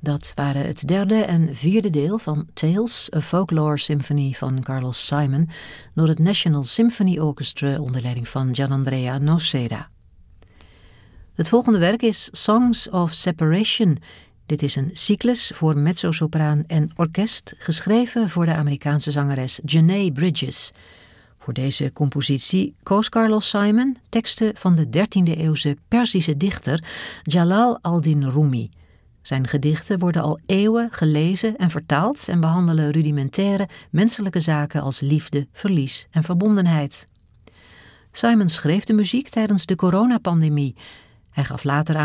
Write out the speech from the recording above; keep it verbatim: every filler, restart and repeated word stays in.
Dat waren het derde en vierde deel van Tales, a Folklore Symphony van Carlos Simon door het National Symphony Orchestra onder leiding van Gianandrea Nocera. Het volgende werk is Songs of Separation. Dit is een cyclus voor mezzosopraan en orkest, geschreven voor de Amerikaanse zangeres Janae Bridges. Voor deze compositie koos Carlos Simon teksten van de dertiende eeuwse Perzische dichter Jalal al-Din Rumi. Zijn gedichten worden al eeuwen gelezen en vertaald en behandelen rudimentaire menselijke zaken als liefde, verlies en verbondenheid. Simon schreef de muziek tijdens de coronapandemie. Hij gaf later aan